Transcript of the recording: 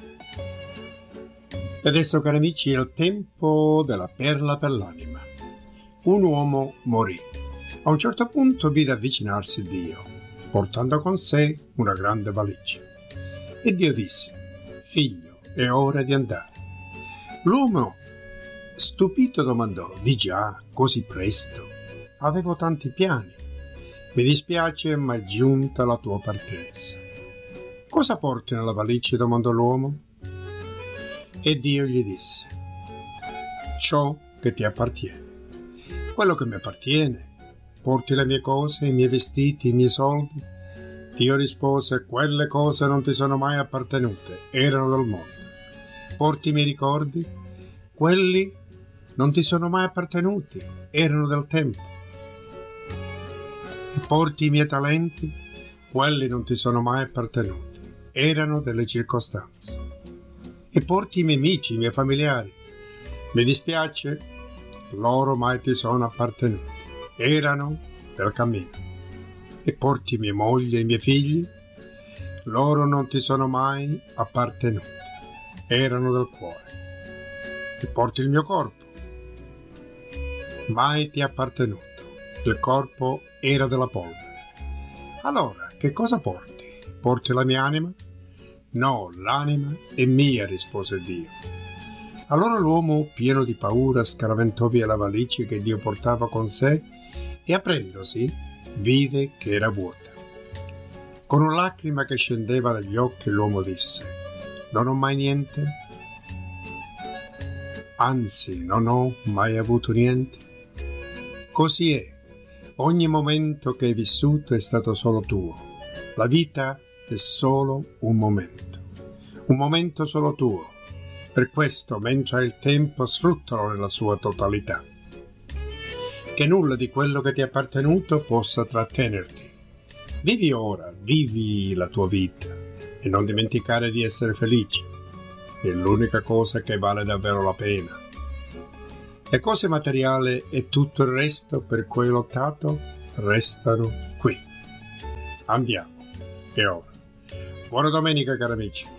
E adesso, cari amici, è il tempo della perla per l'anima. Un uomo morì. A un certo punto vide avvicinarsi Dio, portando con sé una grande valigia. E Dio disse: «Figlio, è ora di andare». L'uomo, stupito, domandò: «Di già, così presto? Avevo tanti piani. Mi dispiace, ma è giunta la tua partenza». «Cosa porti nella valigia?» domandò l'uomo. E Dio gli disse: «Ciò che ti appartiene». «Quello che mi appartiene? Porti le mie cose, i miei vestiti, i miei soldi?» Dio rispose: «Quelle cose non ti sono mai appartenute, erano del mondo». «Porti i miei ricordi?» «Quelli non ti sono mai appartenuti, erano del tempo». «E porti i miei talenti?» «Quelli non ti sono mai appartenuti, erano delle circostanze». «E porti i miei amici, i miei familiari?» «Mi dispiace, loro mai ti sono appartenuti, erano del cammino». «E porti mia moglie e i miei figli?» «Loro non ti sono mai appartenuti, erano del cuore». «E porti il mio corpo?» «Mai ti è appartenuto, il corpo era della polvere». «Allora, che cosa porti? Porti la mia anima?» «No, l'anima è mia», rispose Dio. Allora l'uomo, pieno di paura, scaraventò via la valigia che Dio portava con sé e, aprendosi, vide che era vuota. Con una lacrima che scendeva dagli occhi, l'uomo disse: «Non ho mai niente? Anzi, non ho mai avuto niente?» Così è. Ogni momento che hai vissuto è stato solo tuo. La vita è solo un momento solo tuo. Per questo, mentre hai il tempo, sfruttalo nella sua totalità. Che nulla di quello che ti è appartenuto possa trattenerti. Vivi ora, vivi la tua vita e non dimenticare di essere felice. È l'unica cosa che vale davvero la pena. Le cose materiali e tutto il resto per cui hai lottato restano qui. Andiamo. E ora. Buona domenica, cari amici.